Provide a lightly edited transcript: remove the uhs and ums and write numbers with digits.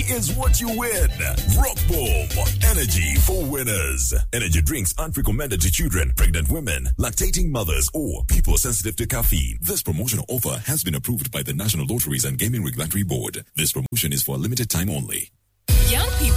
is what you win. Rock Boom. Energy for winners. Energy drinks aren't recommended to children, pregnant women, lactating mothers, or people sensitive to caffeine. This promotional offer has been approved by the National Lotteries and Gaming Regulatory Board. This promotion is for a limited time only. Young people